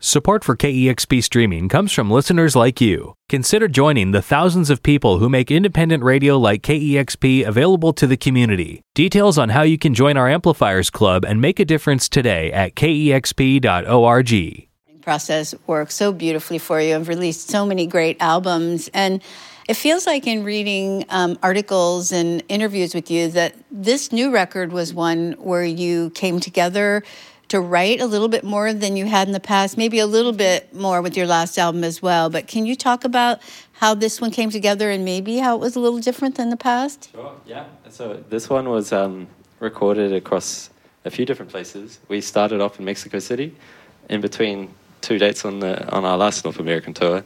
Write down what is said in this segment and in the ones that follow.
Support for KEXP streaming comes from listeners like you. Consider joining the thousands of people who make independent radio like KEXP available to the community. Details on how you can join our Amplifiers Club and make a difference today at kexp.org. Process works so beautifully for you. I've released so many great albums, and it feels like in reading articles and interviews with you that this new record was one where you came together to write a little bit more than you had in the past, maybe a little bit more with your last album as well. But can you talk about how this one came together and maybe how it was a little different than the past? Sure, yeah. So this one was recorded across a few different places. We started off in Mexico City, in between two dates on our last North American tour,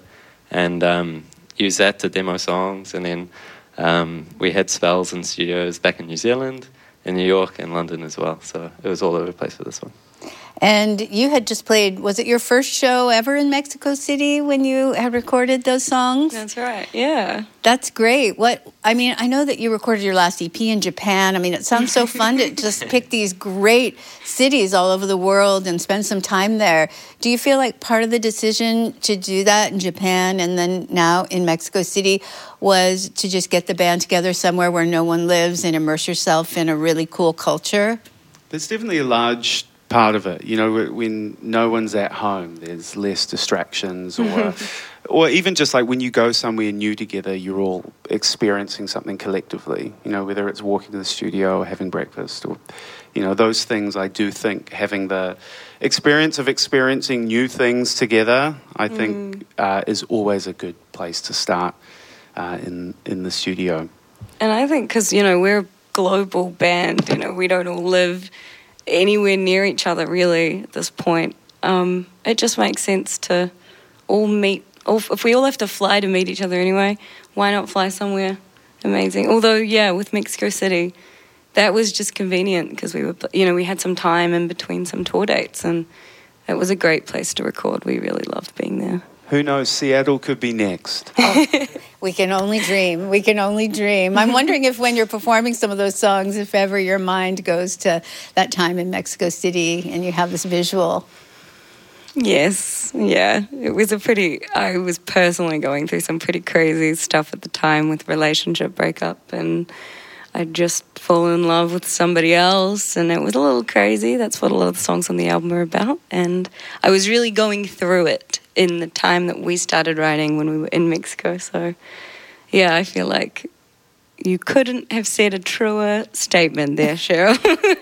and used that to demo songs. And then we had spells in studios back in New Zealand, in New York, and London as well. So it was all over the place for this one. And you had just played, was it your first show ever in Mexico City when you had recorded those songs? That's right, yeah. That's great. I know that you recorded your last EP in Japan. I mean, it sounds so fun to just pick these great cities all over the world and spend some time there. Do you feel like part of the decision to do that in Japan and then now in Mexico City was to just get the band together somewhere where no one lives and immerse yourself in a really cool culture? There's definitely a large part of it. You know, when no one's at home, there's less distractions, or even just like when you go somewhere new together, you're all experiencing something collectively, you know, whether it's walking to the studio or having breakfast or, you know, those things. I do think having the experience of experiencing new things together, I think, is always a good place to start in the studio. And I think because, you know, we're a global band, you know, we don't all live anywhere near each other really at this point. It just makes sense to all meet. If we all have to fly to meet each other anyway, why not fly somewhere amazing? Although, yeah, with Mexico City, that was just convenient because we had some time in between some tour dates, and it was a great place to record. We really loved being there. Who knows? Seattle could be next. We can only dream. We can only dream. I'm wondering if when you're performing some of those songs, if ever your mind goes to that time in Mexico City and you have this visual. Yes, yeah. I was personally going through some pretty crazy stuff at the time with relationship breakup, and I'd just fallen in love with somebody else, and it was a little crazy. That's what a lot of the songs on the album are about. And I was really going through it in the time that we started writing when we were in Mexico. So, yeah, I feel like you couldn't have said a truer statement there, Cheryl.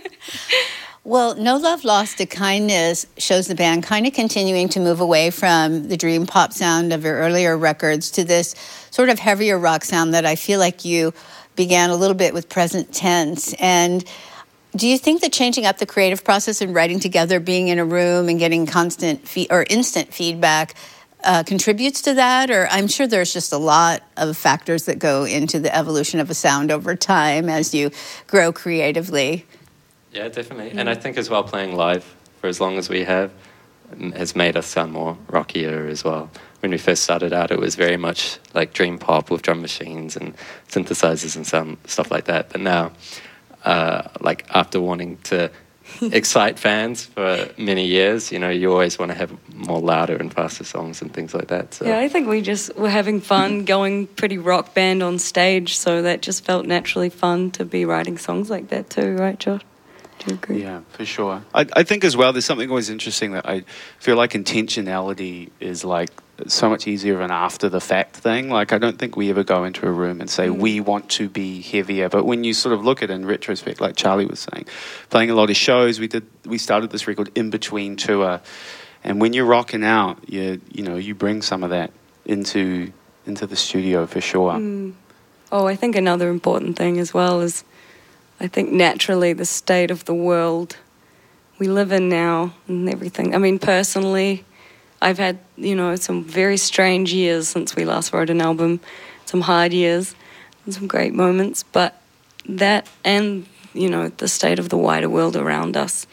Well, No Love Lost to Kindness shows the band kind of continuing to move away from the dream pop sound of your earlier records to this sort of heavier rock sound that I feel like you began a little bit with Present Tense. And do you think that changing up the creative process and writing together, being in a room and getting constant or instant feedback contributes to that? Or I'm sure there's just a lot of factors that go into the evolution of a sound over time as you grow creatively. Yeah, definitely. And I think as well playing live for as long as we have has made us sound more rockier as well. When we first started out, it was very much like dream pop with drum machines and synthesizers and stuff like that. But now, like after wanting to excite fans for many years, you know, you always want to have more louder and faster songs and things like that. So. Yeah, I think we just were having fun going pretty rock band on stage, so that just felt naturally fun to be writing songs like that too, right, Josh? Do you agree? Yeah, for sure. I think as well, there's something always interesting that I feel like intentionality is like so much easier of an after the fact thing. Like I don't think we ever go into a room and say we want to be heavier, but when you sort of look at it in retrospect, like Charlie was saying, playing a lot of shows, we started this record in between tour, and when you're rocking out, you bring some of that into the studio for sure. Oh, I think another important thing as well is I think naturally the state of the world we live in now and everything. I mean, personally, I've had, some very strange years since we last wrote an album, some hard years and some great moments, but that and, the state of the wider world around us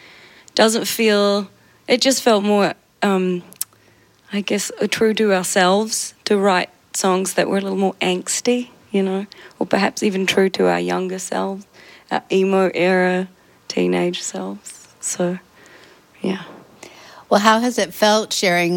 it just felt more, true to ourselves to write songs that were a little more angsty, or perhaps even true to our younger selves. Our emo era teenage selves. So, yeah. Well, how has it felt sharing